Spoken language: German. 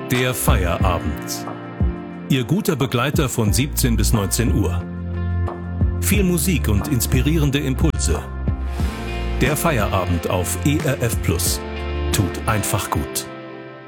Der Feierabend. Ihr guter Begleiter von 17 bis 19 Uhr. Viel Musik und inspirierende Impulse. Der Feierabend auf ERF Plus. Tut einfach gut.